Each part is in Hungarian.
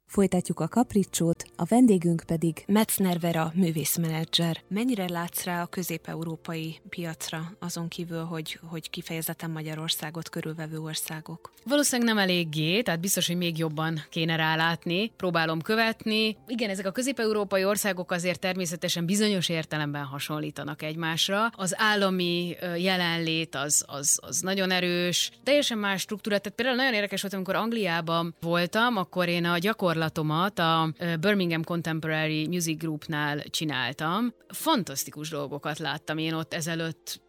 Folytatjuk a kapricsót, a vendégünk pedig Metzner Vera, művészmenedzser. Mennyire látsz rá a közép-európai piacra, azon kívül, hogy kifejezetten Magyarországot körülvevő országok? Valószínűleg nem eléggé, tehát biztos, hogy még jobban kéne rálátni. Próbálom követni. Igen, ezek a közép-európai országok azért természetesen bizonyos értelemben hasonlítanak egymásra. Az állami jelenlét az nagyon erős, teljesen más struktúra. Tehát például nagyon érdekes volt, amikor Angliában voltam, akkor én a gyakorlatomat a Birmingham Contemporary Music Groupnál csináltam. Fantasztikus dolgokat láttam én ott ezelőtt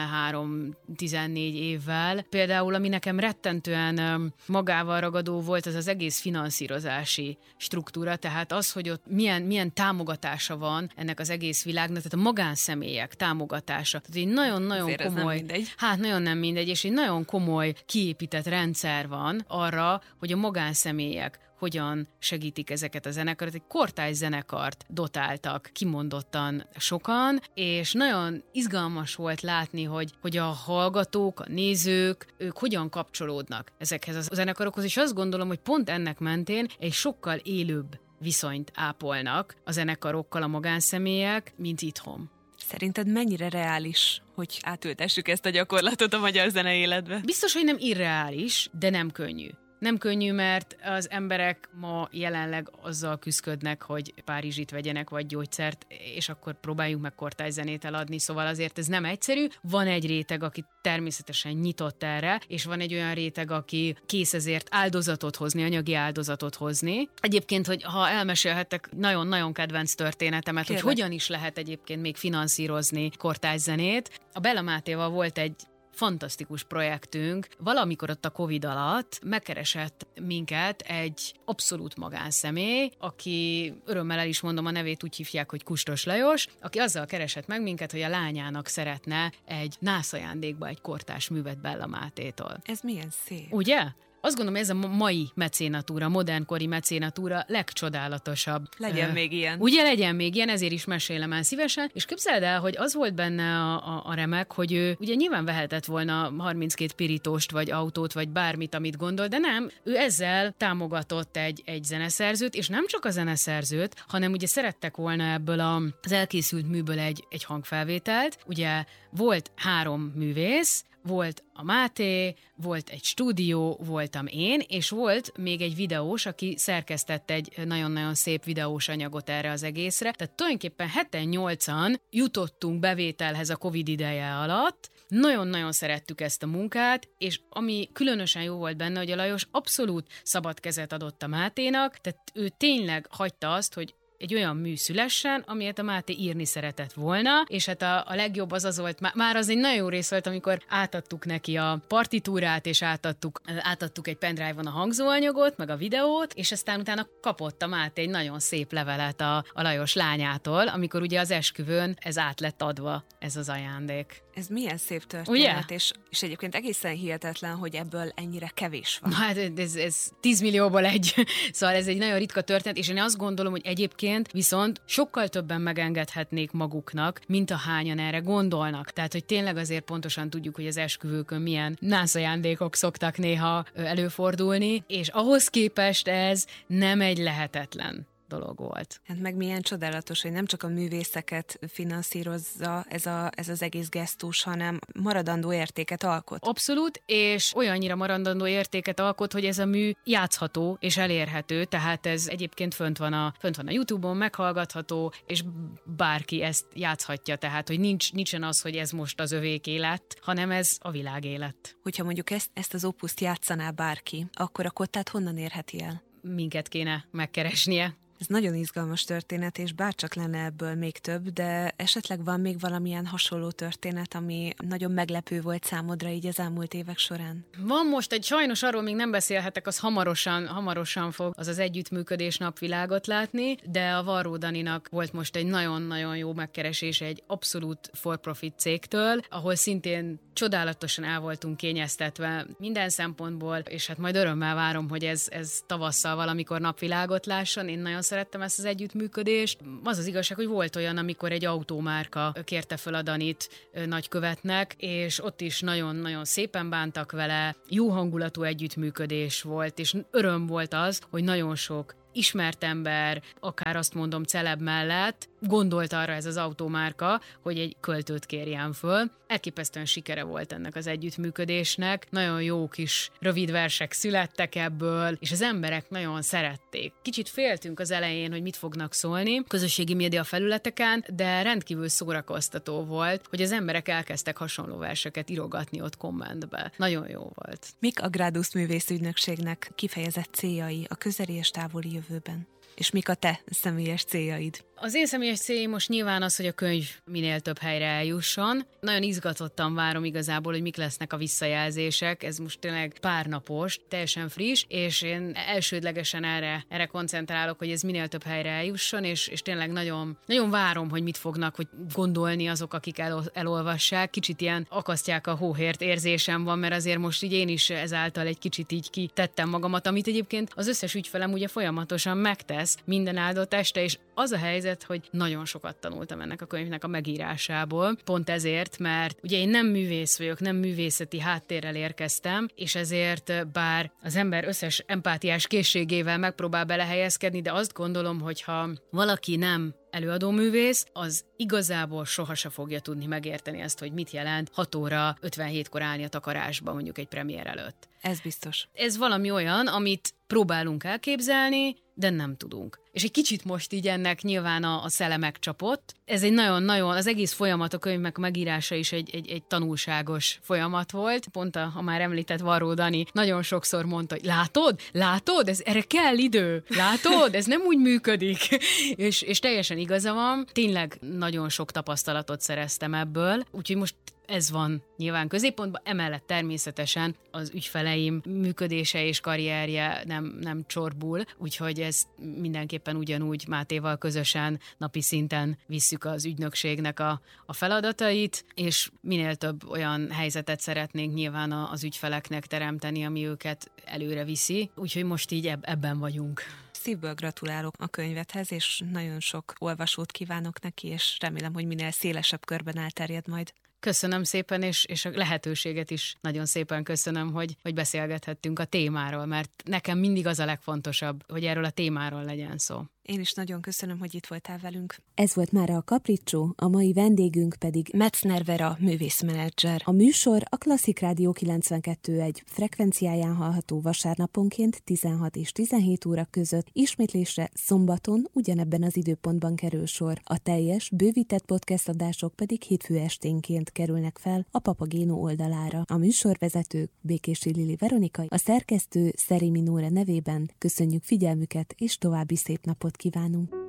13-14 évvel. Például, ami nekem rettentően magával ragadó volt, az az egész finanszírozási struktúra, tehát az, hogy ott milyen támogatása van ennek az egész világnak, tehát a magánszemélyek támogatása. Tehát egy nagyon-nagyon komoly... nagyon nem mindegy, és egy nagyon komoly kiépített rendszer van arra, hogy a magánszemélyek hogyan segítik ezeket a zenekarokat. Egy kortárs zenekart dotáltak kimondottan sokan, és nagyon izgalmas volt látni, hogy a hallgatók, a nézők, ők hogyan kapcsolódnak ezekhez a zenekarokhoz, és azt gondolom, hogy pont ennek mentén egy sokkal élőbb viszonyt ápolnak a zenekarokkal a magánszemélyek, mint itthon. Szerinted mennyire reális, hogy átültessük ezt a gyakorlatot a magyar zene életbe? Biztos, hogy nem irreális, de nem könnyű. Nem könnyű, mert az emberek ma jelenleg azzal küszködnek, hogy Párizsit vegyenek, vagy gyógyszert, és akkor próbáljuk meg kortárs zenét eladni, szóval azért ez nem egyszerű. Van egy réteg, aki természetesen nyitott erre, és van egy olyan réteg, aki kész ezért áldozatot hozni, anyagi áldozatot hozni. Egyébként, hogy ha elmesélhettek nagyon-nagyon kedvenc történetemet, kérlek, hogy hogyan is lehet egyébként még finanszírozni kortárs zenét. A Bella Mátéval volt egy fantasztikus projektünk. Valamikor ott a Covid alatt megkeresett minket egy abszolút magánszemély, aki, örömmel el is mondom a nevét, úgy hívják, hogy Kustos Lajos, aki azzal keresett meg minket, hogy a lányának szeretne egy nászajándékba egy kortárs művet Bella Mátétól. Ez milyen szép. Ugye? Azt gondolom, ez a mai mecénatúra, modernkori mecénatúra legcsodálatosabb. Legyen még ilyen. Ugye legyen még ilyen, ezért is mesélem el szívesen, és képzeld el, hogy az volt benne a remek, hogy ő ugye nyilván vehetett volna 32 pirítóst, vagy autót, vagy bármit, amit gondol, de nem, ő ezzel támogatott egy zeneszerzőt, és nem csak a zeneszerzőt, hanem ugye szerettek volna ebből az elkészült műből egy hangfelvételt. Ugye volt 3 művész, volt a Máté, volt egy stúdió, voltam én, és volt még egy videós, aki szerkesztett egy nagyon-nagyon szép videós anyagot erre az egészre. Tehát tulajdonképpen 7-8-an jutottunk bevételhez a Covid ideje alatt. Nagyon-nagyon szerettük ezt a munkát, és ami különösen jó volt benne, hogy a Lajos abszolút szabad kezet adott a Máténak, tehát ő tényleg hagyta azt, hogy egy olyan mű szülessen, amilyet a Máté írni szeretett volna, és hát a legjobb az volt, már az egy nagyon jó rész volt, amikor átadtuk neki a partitúrát, és átadtuk egy pendrive-on a hangzóanyagot, meg a videót, és aztán utána kapott a Máté egy nagyon szép levelet a Lajos lányától, amikor ugye az esküvőn ez át lett adva, ez az ajándék. Ez milyen szép történet, és egyébként egészen hihetetlen, hogy ebből ennyire kevés van. Hát ez 10 millióból egy, szóval ez egy nagyon ritka történet, és én azt gondolom, hogy egyébként viszont sokkal többen megengedhetnék maguknak, mint ahányan erre gondolnak. Tehát, hogy tényleg azért pontosan tudjuk, hogy az esküvőkön milyen nászajándékok szoktak néha előfordulni, és ahhoz képest ez nem egy lehetetlen dolog volt. Hát meg milyen csodálatos, hogy nem csak a művészeket finanszírozza ez az egész gesztus, hanem maradandó értéket alkot. Abszolút, és olyannyira maradandó értéket alkot, hogy ez a mű játszható és elérhető, tehát ez egyébként fönt van a YouTube-on, meghallgatható, és bárki ezt játszhatja, tehát hogy nincsen az, hogy ez most az övéké lett, hanem ez a világ élet. Hogyha mondjuk ezt az opuszt játszaná bárki, akkor a kottát honnan érheti el? Minket kéne megkeresnie. Ez nagyon izgalmas történet, és bárcsak lenne ebből még több, de esetleg van még valamilyen hasonló történet, ami nagyon meglepő volt számodra így az elmúlt évek során? Van most sajnos arról még nem beszélhetek, az hamarosan fog az együttműködés napvilágot látni, de a Varró Daninak volt most egy nagyon-nagyon jó megkeresése egy abszolút for-profit cégtől, ahol szintén csodálatosan el voltunk kényeztetve minden szempontból, és hát majd örömmel várom, hogy ez tavasszal valamikor napvilágot lásson. Én nagyon szerettem ezt az együttműködést. Az az igazság, hogy volt olyan, amikor egy autómárka kérte föl a Danit nagykövetnek, és ott is nagyon-nagyon szépen bántak vele, jó hangulatú együttműködés volt, és öröm volt az, hogy nagyon sok ismert ember, akár azt mondom celeb mellett gondolt arra ez az autómárka, hogy egy költőt kérjen föl. Elképesztően sikere volt ennek az együttműködésnek, nagyon jó kis rövid versek születtek ebből, és az emberek nagyon szerették. Kicsit féltünk az elején, hogy mit fognak szólni közösségi média felületeken, de rendkívül szórakoztató volt, hogy az emberek elkezdtek hasonló verseket írogatni ott kommentbe. Nagyon jó volt. Mik a Gradus művészügynökségnek kifejezett céljai a közeli és távoli jövőben? És mik a te személyes céljaid? Az én személyes céljaim most nyilván az, hogy a könyv minél több helyre eljusson. Nagyon izgatottan várom igazából, hogy mik lesznek a visszajelzések. Ez most tényleg párnapos, teljesen friss, és én elsődlegesen erre koncentrálok, hogy ez minél több helyre eljusson, és tényleg nagyon, nagyon várom, hogy mit fognak hogy gondolni azok, akik elolvassák. Kicsit ilyen akasztják a hóhért érzésem van, mert azért most így én is ezáltal egy kicsit így kitettem magamat, amit egyébként az összes ügyfelem ugye folyamatosan megtesz minden áldott este, és az a helyzet, hogy nagyon sokat tanultam ennek a könyvnek a megírásából. Pont ezért, mert ugye én nem művész vagyok, nem művészeti háttérrel érkeztem, és ezért bár az ember összes empátiás készségével megpróbál belehelyezkedni, de azt gondolom, hogy ha valaki nem előadóművész, az igazából sohasem fogja tudni megérteni ezt, hogy mit jelent 6 óra 57-kor állni a takarásba mondjuk egy premier előtt. Ez biztos. Ez valami olyan, amit próbálunk elképzelni, de nem tudunk. És egy kicsit most így ennek nyilván a szele megcsapott. Ez egy nagyon-nagyon, az egész folyamat, a könyvnek a megírása is egy tanulságos folyamat volt. Pont a már említett Varró Dani nagyon sokszor mondta, hogy látod, erre kell idő, látod, ez nem úgy működik. és teljesen igaza van, tényleg nagyon sok tapasztalatot szereztem ebből, úgyhogy most ez van nyilván középpontban, emellett természetesen az ügyfeleim működése és karrierje nem csorbul, úgyhogy ez mindenképpen ugyanúgy Mátéval közösen napi szinten visszük az ügynökségnek a feladatait, és minél több olyan helyzetet szeretnénk nyilván az ügyfeleknek teremteni, ami őket előre viszi, úgyhogy most így ebben vagyunk. Szívből gratulálok a könyvedhez, és nagyon sok olvasót kívánok neki, és remélem, hogy minél szélesebb körben elterjed majd. Köszönöm szépen, és a lehetőséget is nagyon szépen köszönöm, hogy beszélgethettünk a témáról, mert nekem mindig az a legfontosabb, hogy erről a témáról legyen szó. Én is nagyon köszönöm, hogy itt voltál velünk. Ez volt mára a Capriccio, a mai vendégünk pedig Metzner Vera, művészmenedzser. A műsor a Klasszik Rádió 92.1 frekvenciáján hallható vasárnaponként 16 és 17 óra között, ismétlésre szombaton ugyanebben az időpontban kerül sor. A teljes, bővített podcast adások pedig hétfő esténként kerülnek fel a Papagéno oldalára. A műsorvezetők Békési Lili Veronika, a szerkesztő Szerémi Nóra nevében köszönjük figyelmüket, és további szép napot kívánunk!